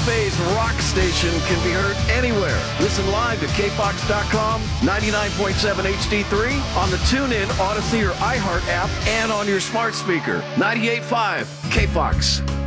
Bay's rock station can be heard anywhere. Listen live at kfox.com, 99.7 HD3, on the TuneIn, Odyssey, or iHeart app, and on your smart speaker. 98.5 KFOX.